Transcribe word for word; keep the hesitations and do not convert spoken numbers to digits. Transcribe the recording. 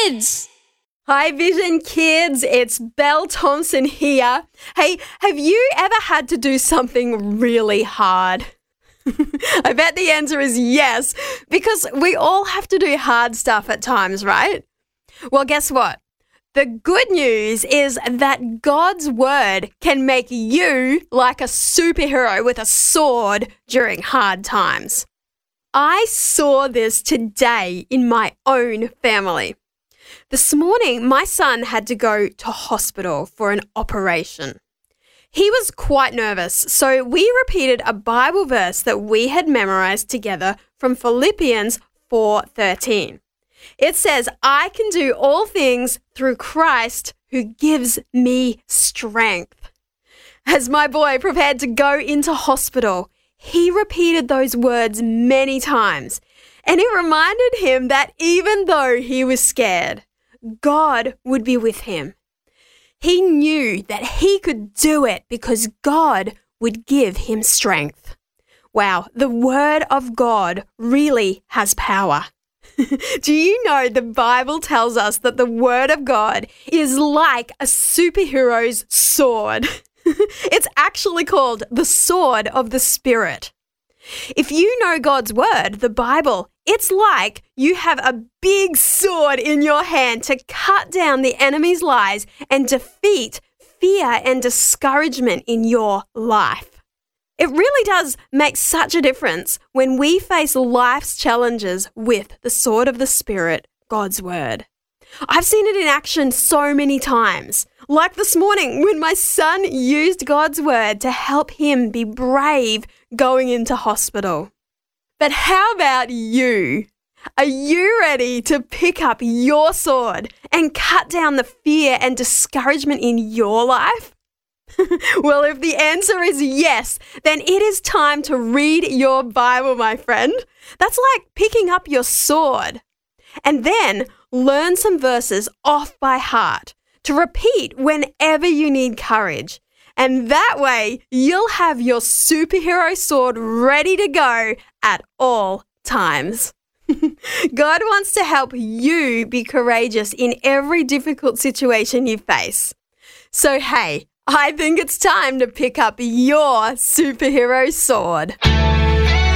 Kids! Hi Vision Kids, it's Belle Thompson here. Hey, have you ever had to do something really hard? I bet the answer is yes, because we all have to do hard stuff at times, right? Well, guess what? The good news is that God's word can make you like a superhero with a sword during hard times. I saw this today in my own family. This morning, my son had to go to hospital for an operation. He was quite nervous, so we repeated a Bible verse that we had memorized together from Philippians four thirteen. It says, "I can do all things through Christ who gives me strength." As my boy prepared to go into hospital, he repeated those words many times, and it reminded him that even though he was scared, God would be with him. He knew that he could do it because God would give him strength. Wow, the word of God really has power. Do you know the Bible tells us that the word of God is like a superhero's sword? It's actually called the sword of the Spirit. If you know God's word, the Bible, it's like you have a big sword in your hand to cut down the enemy's lies and defeat fear and discouragement in your life. It really does make such a difference when we face life's challenges with the sword of the Spirit, God's word. I've seen it in action so many times, like this morning when my son used God's word to help him be brave going into hospital. But how about you? Are you ready to pick up your sword and cut down the fear and discouragement in your life? Well, if the answer is yes, then it is time to read your Bible, my friend. That's like picking up your sword. And then learn some verses off by heart to repeat whenever you need courage. And that way, you'll have your superhero sword ready to go at all times. God wants to help you be courageous in every difficult situation you face. So hey, I think it's time to pick up your superhero sword.